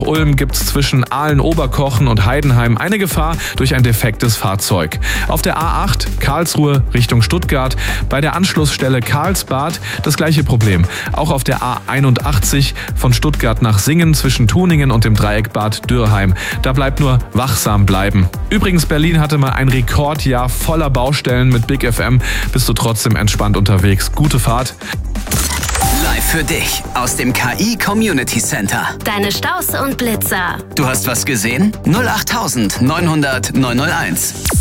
Ulm gibt es zwischen Aalen-Oberkochen und Heidenheim eine Gefahr durch ein defektes Fahrzeug. Auf der A8 Karlsruhe Richtung Stuttgart bei der Anschlussstelle Karlsbad das gleiche Problem. Auch auf der A81 von Stuttgart nach Singen zwischen Tuningen und dem Dreieck Bad Dürrheim. Da bleibt nur wachsam bleiben. Übrigens, Berlin hatte mal ein Rekordjahr voller Baustellen. Mit Big FM bist du trotzdem entspannt unterwegs. Gute Fahrt. Live für dich aus dem KI Community Center. Deine Staus und Blitzer. Du hast was gesehen? 08900 901.